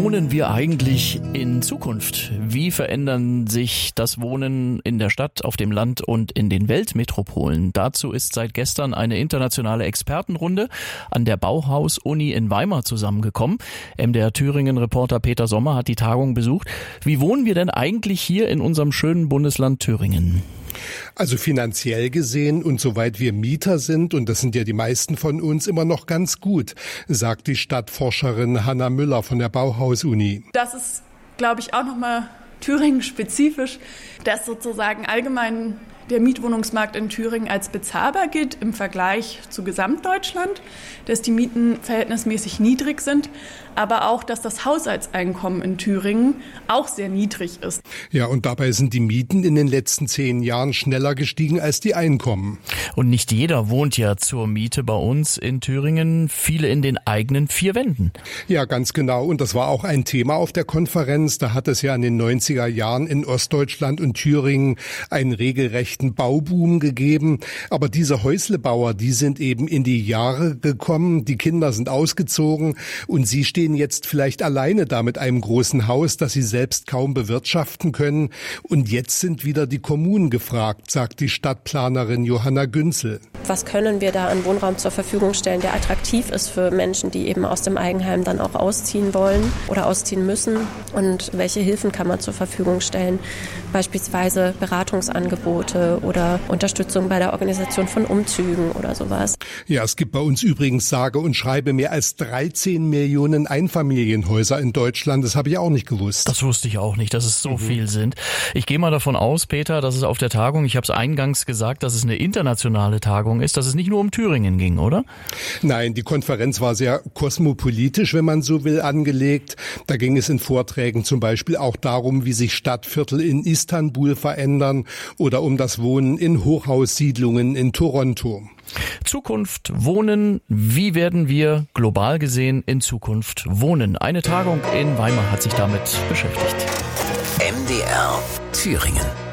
wohnen wir eigentlich in Zukunft? Wie verändern sich das Wohnen in der Stadt, auf dem Land und in den Weltmetropolen? Dazu ist seit gestern eine internationale Expertenrunde an der Bauhaus-Uni in Weimar zusammengekommen. MDR Thüringen-Reporter Peter Sommer hat die Tagung besucht. Wie wohnen wir denn eigentlich hier in unserem schönen Bundesland Thüringen? Also finanziell gesehen und soweit wir Mieter sind, und das sind ja die meisten von uns, immer noch ganz gut, sagt die Stadtforscherin Hanna Müller von der Bauhaus-Uni. Das ist, glaube ich, auch nochmal Thüringen-spezifisch, dass sozusagen allgemein der Mietwohnungsmarkt in Thüringen als bezahlbar gilt im Vergleich zu Gesamtdeutschland, dass die Mieten verhältnismäßig niedrig sind, aber auch, dass das Haushaltseinkommen in Thüringen auch sehr niedrig ist. Ja, und dabei sind die Mieten in den letzten 10 Jahren schneller gestiegen als die Einkommen. Und nicht jeder wohnt ja zur Miete bei uns in Thüringen, viele in den eigenen 4 Wänden. Ja, ganz genau. Und das war auch ein Thema auf der Konferenz. Da hat es ja in den 90er Jahren in Ostdeutschland und Thüringen einen regelrechten Bauboom gegeben. Aber diese Häuslebauer, die sind eben in die Jahre gekommen. Die Kinder sind ausgezogen und sie stehen jetzt vielleicht alleine da mit einem großen Haus, das sie selbst kaum bewirtschaften können. Und jetzt sind wieder die Kommunen gefragt, sagt die Stadtplanerin Johanna Günzel. Was können wir da an Wohnraum zur Verfügung stellen, der attraktiv ist für Menschen, die eben aus dem Eigenheim dann auch ausziehen wollen oder ausziehen müssen? Und welche Hilfen kann man zur Verfügung stellen? Beispielsweise Beratungsangebote oder Unterstützung bei der Organisation von Umzügen oder sowas. Ja, es gibt bei uns übrigens sage und schreibe mehr als 13 Millionen Einfamilienhäuser in Deutschland. Das habe ich auch nicht gewusst. Das wusste ich auch nicht, dass es so viel sind. Ich gehe mal davon aus, Peter, dass es auf der Tagung, ich habe es eingangs gesagt, dass es eine internationale Tagung ist, dass es nicht nur um Thüringen ging, oder? Nein, die Konferenz war sehr kosmopolitisch, wenn man so will, angelegt. Da ging es in Vorträgen zum Beispiel auch darum, wie sich Stadtviertel in Istanbul verändern oder um das Wohnen in Hochhaussiedlungen in Toronto. Zukunft wohnen. Wie werden wir global gesehen in Zukunft wohnen? Eine Tagung in Weimar hat sich damit beschäftigt. MDR Thüringen.